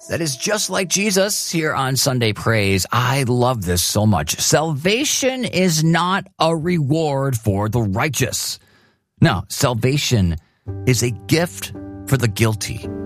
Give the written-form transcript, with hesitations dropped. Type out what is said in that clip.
that is just like Jesus here on Sunday Praise. I love this so much. Salvation is not a reward for the righteous. No, salvation is a gift for the guilty.